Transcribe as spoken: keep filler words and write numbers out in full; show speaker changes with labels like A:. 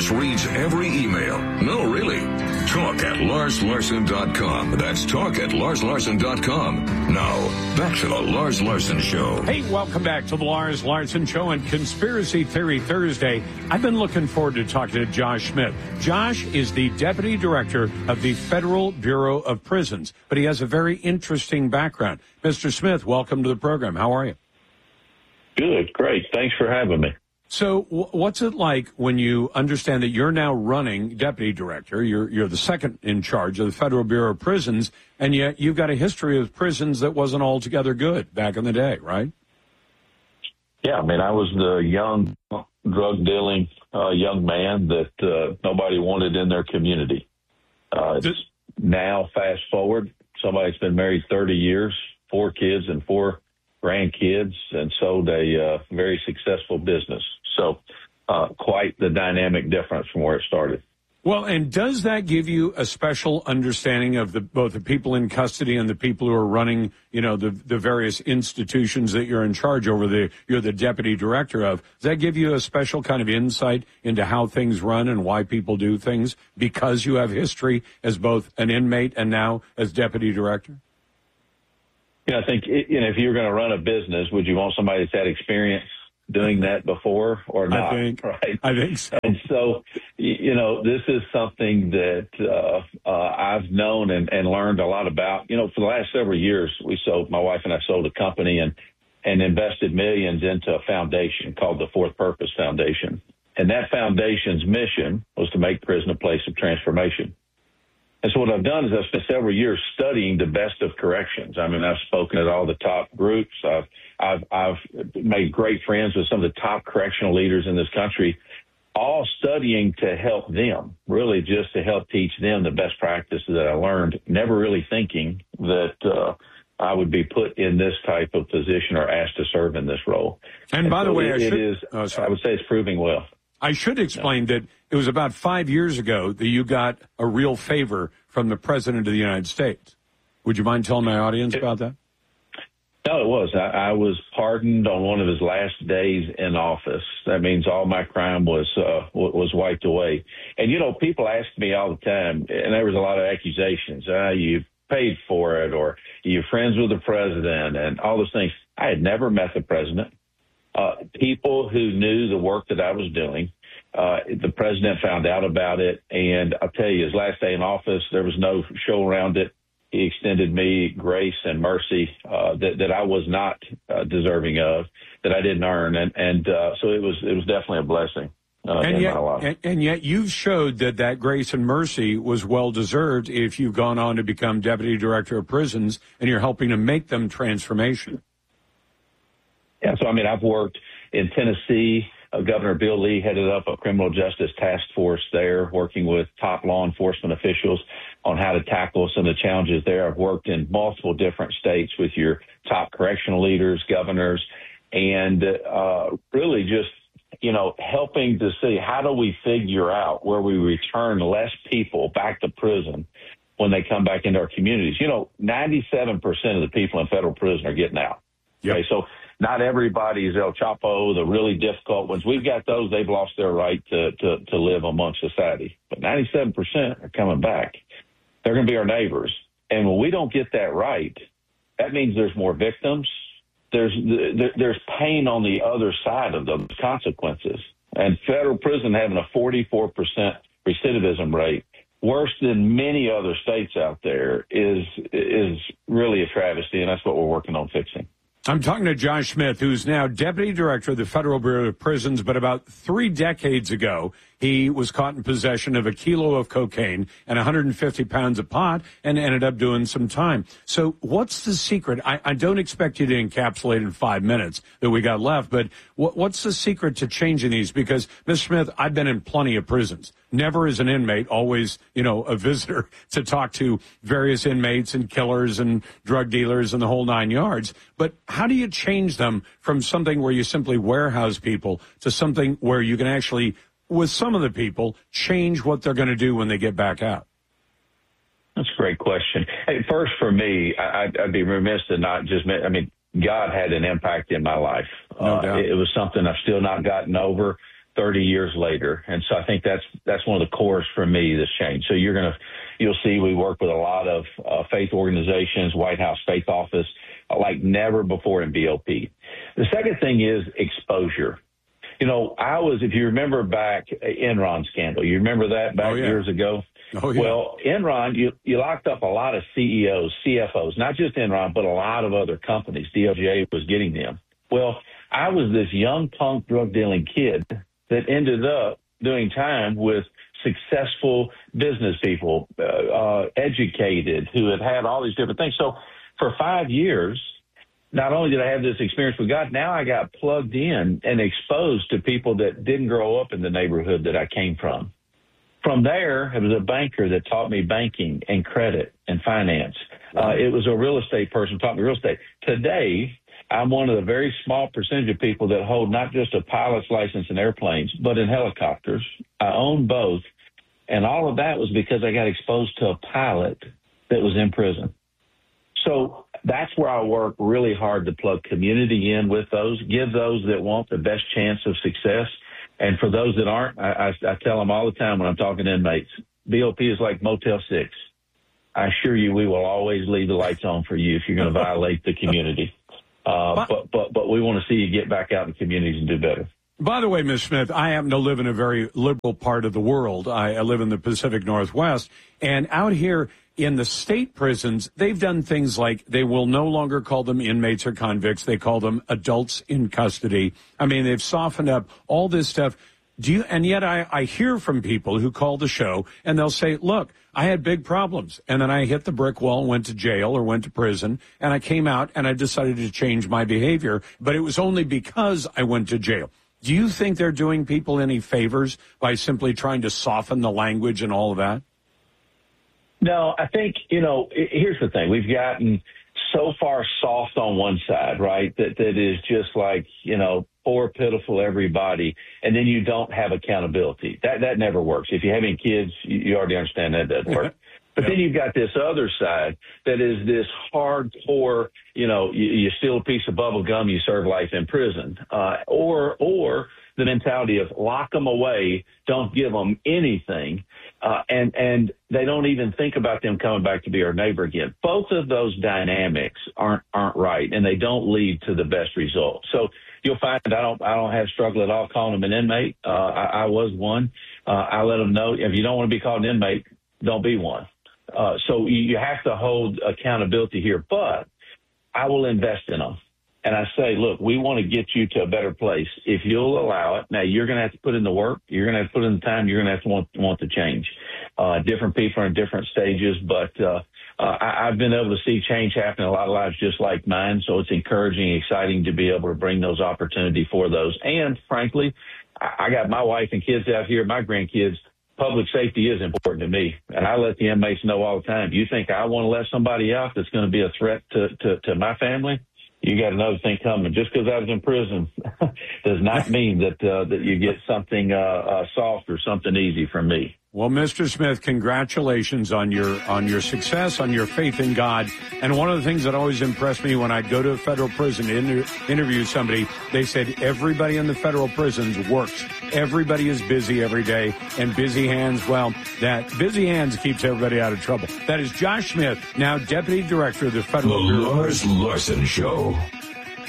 A: Lars reads every email. No, really. Talk at Lars Larson dot com. That's talk at Lars Larson dot com. Now, back to the Lars Larson Show.
B: Hey, welcome back to the Lars Larson Show and Conspiracy Theory Thursday. I've been looking forward to talking to Josh Smith. Josh is the Deputy Director of the Federal Bureau of Prisons, but he has a very interesting background. Mister Smith, welcome to the program. How are you?
C: Good, great. Thanks for having me.
B: So w- what's it like when you understand that you're now running Deputy Director, you're, you're the second in charge of the Federal Bureau of Prisons, and yet you've got a history of prisons that wasn't altogether good back in the day, right?
C: Yeah, I mean, I was the young drug-dealing uh, young man that uh, nobody wanted in their community. Uh, it's Does- now, fast forward, somebody's been married thirty years, four kids and four grandkids, and sold a uh, very successful business. So uh, quite the dynamic difference from where it started.
B: Well, and does that give you a special understanding of the, both the people in custody and the people who are running, you know, the, the various institutions that you're in charge over, the, you're the deputy director of? Does that give you a special kind of insight into how things run and why people do things because you have history as both an inmate and now as deputy director?
C: Yeah, I think, you know, if you're going to run a business, would you want somebody that's had experience doing that before or not?
B: I think,
C: right?
B: I think so.
C: And so, you know, this is something that uh, uh, I've known and, and learned a lot about. You know, for the last several years, we sold, my wife and I sold a company and, and invested millions into a foundation called the Fourth Purpose Foundation. And that foundation's mission was to make prison a place of transformation. And so what I've done is I've spent several years studying the best of corrections. I mean, I've spoken at all the top groups. I've, I've, I've made great friends with some of the top correctional leaders in this country, all studying to help them, really just to help teach them the best practices that I learned, never really thinking that uh, I would be put in this type of position or asked to serve in this role.
B: And, and by so the way,
C: it,
B: I, should,
C: it is,
B: oh,
C: I would say it's proving well.
B: I should explain that it was about five years ago that you got a real favor from the President of the United States. Would you mind telling my audience about that?
C: No, it was. I, I was pardoned on one of his last days in office. That means all my crime was uh, was wiped away. And, you know, people ask me all the time, and there was a lot of accusations. Uh, you paid for it, or you're friends with the president, and all those things. I had never met the president. Uh, people who knew the work that I was doing, uh, the president found out about it. And I'll tell you, his last day in office, there was no show around it. He extended me grace and mercy uh, that, that I was not uh, deserving of, that I didn't earn. And, and uh, so it was it was definitely a blessing uh,
B: and
C: in
B: yet,
C: my life.
B: And, and yet you've showed that that grace and mercy was well-deserved if you've gone on to become Deputy Director of Prisons and you're helping to make them transformation.
C: Yeah, so, I mean, I've worked in Tennessee. Uh, Governor Bill Lee headed up a criminal justice task force there, working with top law enforcement officials on how to tackle some of the challenges there. I've worked in multiple different states with your top correctional leaders, governors, and uh, really just, you know, helping to see how do we figure out where we return less people back to prison when they come back into our communities. You know, ninety-seven percent of the people in federal prison are getting out.
B: Yep.
C: Okay, so not everybody is El Chapo, the really difficult ones. We've got those. They've lost their right to, to, to live amongst society. But ninety-seven percent are coming back. They're going to be our neighbors. And when we don't get that right, that means there's more victims. There's there's pain on the other side of those consequences. And federal prison having a forty-four percent recidivism rate, worse than many other states out there, is is really a travesty, and that's what we're working on fixing.
B: I'm talking to Josh Smith, who's now Deputy Director of the Federal Bureau of Prisons, but about three decades ago, he was caught in possession of a kilo of cocaine and one hundred fifty pounds of pot and ended up doing some time. So what's the secret? I, I don't expect you to encapsulate in five minutes that we got left, but what, what's the secret to changing these? Because, Mister Smith, I've been in plenty of prisons. Never as an inmate, always, you know, a visitor to talk to various inmates and killers and drug dealers and the whole nine yards. But how do you change them from something where you simply warehouse people to something where you can actually, with some of the people, change what they're going to do when they get back out?
C: That's a great question. Hey, first, for me, I'd, I'd be remiss to not just, I mean, God had an impact in my life.
B: No
C: uh,
B: doubt.
C: It was something I've still not gotten over. thirty years later. And so I think that's that's one of the cores for me, this change. So you're going to, you'll see we work with a lot of uh, faith organizations, White House Faith Office, uh, like never before in B O P. The second thing is exposure. You know, I was, if you remember back, Enron scandal, you remember that back
B: oh, yeah.
C: years ago?
B: Oh, yeah.
C: Well, Enron, you, you locked up a lot of C E Os, C F Os, not just Enron, but a lot of other companies. D O J was getting them. Well, I was this young punk drug dealing kid that ended up doing time with successful business people, uh, uh, educated, who had had all these different things. So for five years, not only did I have this experience with God, now I got plugged in and exposed to people that didn't grow up in the neighborhood that I came from. From there, it was a banker that taught me banking and credit and finance. Uh, it was a real estate person who taught me real estate. Today, I'm one of the very small percentage of people that hold not just a pilot's license in airplanes, but in helicopters. I own both. And all of that was because I got exposed to a pilot that was in prison. So that's where I work really hard to plug community in with those, give those that want the best chance of success. And for those that aren't, I, I, I tell them all the time when I'm talking to inmates, B O P is like Motel six. I assure you we will always leave the lights on for you if you're going to violate the community. Uh, but, but, but we want to see you get back out in the communities and do better.
B: By the way, Miz Smith, I happen to live in a very liberal part of the world. I, I live in the Pacific Northwest. And out here in the state prisons, they've done things like they will no longer call them inmates or convicts. They call them adults in custody. I mean, they've softened up all this stuff. Do you, and yet I, I hear from people who call the show and they'll say, look, I had big problems and then I hit the brick wall and went to jail or went to prison and I came out and I decided to change my behavior, but it was only because I went to jail. Do you think they're doing people any favors by simply trying to soften the language and all of that?
C: No, I think, you know, here's the thing. We've gotten so far soft on one side, right, that that is just like, you know, poor, pitiful everybody, and then you don't have accountability. That that never works. If you have any kids, you, you already understand that doesn't work. But then you've got this other side that is this hardcore, you know, you, you steal a piece of bubble gum, you serve life in prison, uh, or or the mentality of lock them away, don't give them anything, uh, and and they don't even think about them coming back to be our neighbor again. Both of those dynamics aren't aren't right, and they don't lead to the best result. So you'll find I don't I don't have struggle at all calling them an inmate. Uh, I, I was one. Uh, I let them know if you don't want to be called an inmate, don't be one. Uh, so you have to hold accountability here, but I will invest in them. And I say, look, we want to get you to a better place. If you'll allow it, now you're going to have to put in the work. You're going to have to put in the time. You're going to have to want, want the change. Uh, different people are in different stages, but uh, uh, I, I've been able to see change happen in a lot of lives just like mine. So it's encouraging, exciting to be able to bring those opportunities for those. And frankly, I, I got my wife and kids out here, my grandkids. Public safety is important to me, and I let the inmates know all the time. You think I want to let somebody out that's going to be a threat to, to, to my family? You got another thing coming. Just because I was in prison does not mean that uh, that you get something uh, uh, soft or something easy from me. Well,
B: Mister Smith, congratulations on your on your success, on your faith in God. And one of the things that always impressed me when I'd go to a federal prison to inter- interview somebody, they said everybody in the federal prisons works. Everybody is busy every day, and busy hands, well, that busy hands keeps everybody out of trouble. That is Josh Smith, now Deputy Director of the Federal
A: The
B: Bureau.
A: Lars Larson Show.